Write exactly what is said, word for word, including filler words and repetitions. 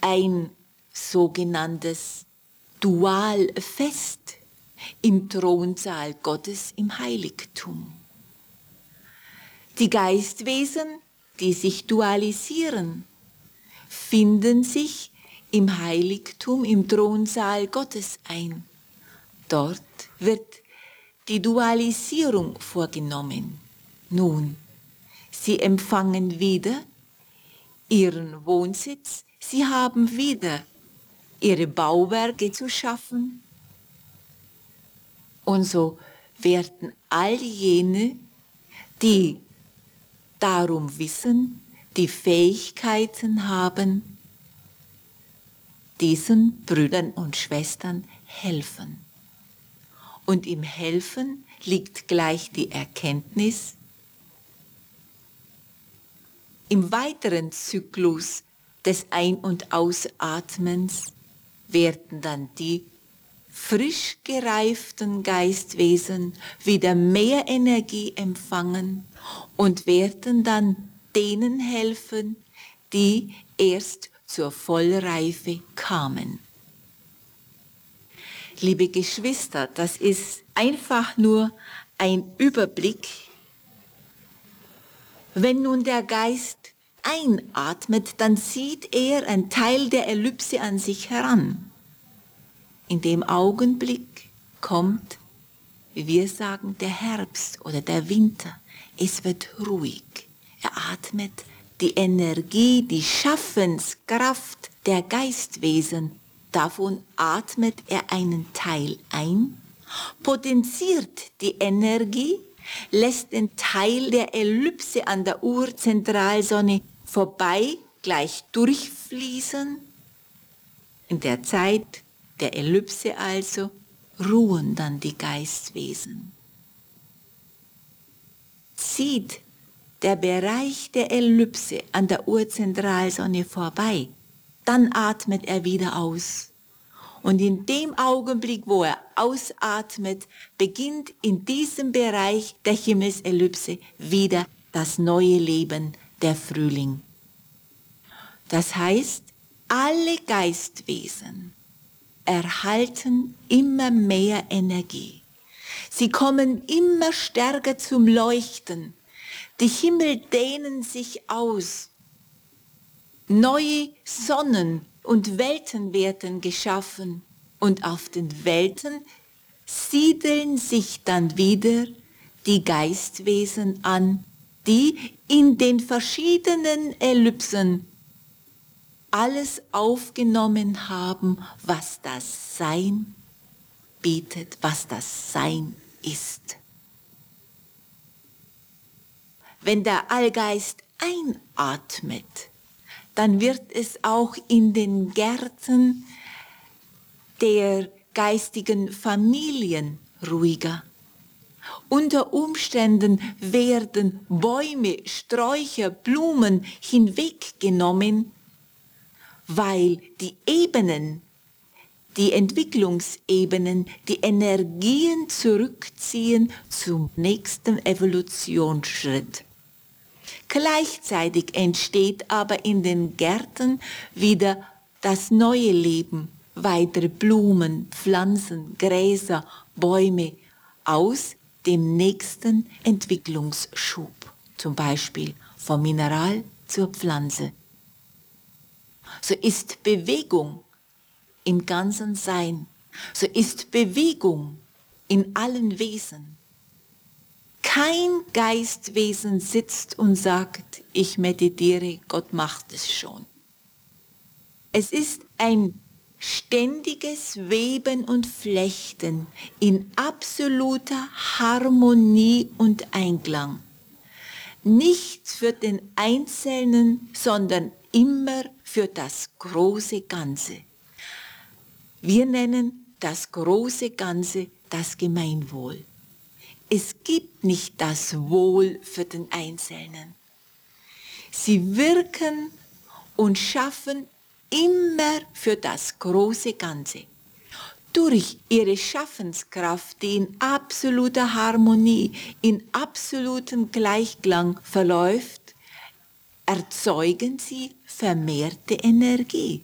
ein sogenanntes Dualfest im Thronsaal Gottes im Heiligtum. Die Geistwesen, die sich dualisieren, finden sich im Heiligtum, im Thronsaal Gottes ein. Dort wird die Dualisierung vorgenommen. Nun, sie empfangen wieder ihren Wohnsitz, sie haben wieder ihre Bauwerke zu schaffen. Und so werden all jene, die darum wissen, die Fähigkeiten haben, diesen Brüdern und Schwestern helfen. Und im Helfen liegt gleich die Erkenntnis, im weiteren Zyklus des Ein- und Ausatmens werden dann die frisch gereiften Geistwesen wieder mehr Energie empfangen und werden dann denen helfen, die erst zur Vollreife kamen. Liebe Geschwister, das ist einfach nur ein Überblick. Wenn nun der Geist einatmet, dann zieht er einen Teil der Ellipse an sich heran. In dem Augenblick kommt, wie wir sagen, der Herbst oder der Winter. Es wird ruhig. Er atmet die Energie, die Schaffenskraft der Geistwesen. Davon atmet er einen Teil ein, potenziert die Energie, lässt den Teil der Ellipse an der Urzentralsonne vorbei gleich durchfließen. In der Zeit der Ellipse also ruhen dann die Geistwesen. Zieht der Bereich der Ellipse an der Urzentralsonne vorbei, dann atmet er wieder aus. Und in dem Augenblick, wo er ausatmet, beginnt in diesem Bereich der Himmelsellipse wieder das neue Leben, der Frühling. Das heißt, alle Geistwesen erhalten immer mehr Energie. Sie kommen immer stärker zum Leuchten. Die Himmel dehnen sich aus. Neue Sonnen und Welten werden geschaffen. Und auf den Welten siedeln sich dann wieder die Geistwesen an, die in den verschiedenen Ellipsen alles aufgenommen haben, was das Sein bietet, was das Sein ist. Wenn der Allgeist einatmet, dann wird es auch in den Gärten der geistigen Familien ruhiger. Unter Umständen werden Bäume, Sträucher, Blumen hinweggenommen, weil die Ebenen, die Entwicklungsebenen, die Energien zurückziehen zum nächsten Evolutionsschritt. Gleichzeitig entsteht aber in den Gärten wieder das neue Leben, weitere Blumen, Pflanzen, Gräser, Bäume aus dem nächsten Entwicklungsschub, zum Beispiel vom Mineral zur Pflanze. So ist Bewegung im ganzen Sein, so ist Bewegung in allen Wesen. Kein Geistwesen sitzt und sagt, ich meditiere, Gott macht es schon. Es ist ein ständiges Weben und Flechten in absoluter Harmonie und Einklang. Nicht für den Einzelnen, sondern immer für das große Ganze. Wir nennen das große Ganze das Gemeinwohl. Es gibt nicht das Wohl für den Einzelnen. Sie wirken und schaffen immer für das große Ganze. Durch ihre Schaffenskraft, die in absoluter Harmonie, in absolutem Gleichklang verläuft, erzeugen sie vermehrte Energie.